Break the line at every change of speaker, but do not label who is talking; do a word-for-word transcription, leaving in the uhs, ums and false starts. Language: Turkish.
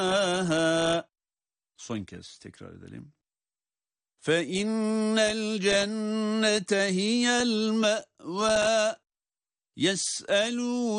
Son kez tekrar edelim. فَإِنَّ الْجَنَّةَ هِيَ الْمَأْوَى يَسْأَلُونَ